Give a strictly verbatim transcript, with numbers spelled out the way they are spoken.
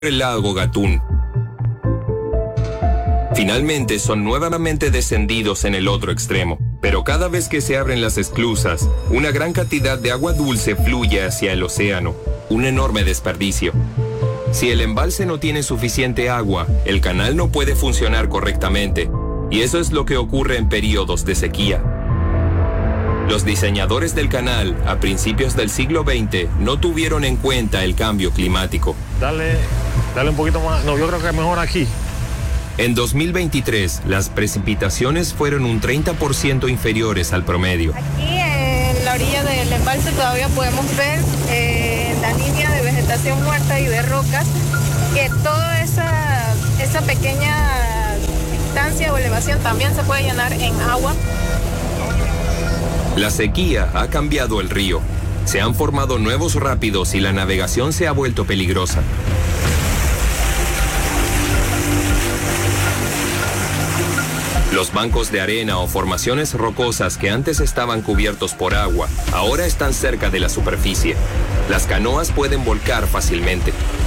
el lago Gatún. Finalmente son nuevamente descendidos en el otro extremo, pero cada vez que se abren las esclusas, una gran cantidad de agua dulce fluye hacia el océano, un enorme desperdicio. Si el embalse no tiene suficiente agua, el canal no puede funcionar correctamente, y eso es lo que ocurre en periodos de sequía. Los diseñadores del canal, a principios del siglo veinte, no tuvieron en cuenta el cambio climático. Dale, dale un poquito más, no, yo creo que es mejor aquí. En dos mil veintitrés, las precipitaciones fueron un treinta por ciento inferiores al promedio. Aquí en la orilla del embalse todavía podemos ver eh, la línea de vegetación muerta y de rocas, que toda esa, esa pequeña distancia o elevación también se puede llenar en agua. La sequía ha cambiado el río. Se han formado nuevos rápidos y la navegación se ha vuelto peligrosa. Los bancos de arena o formaciones rocosas que antes estaban cubiertos por agua, ahora están cerca de la superficie. Las canoas pueden volcar fácilmente.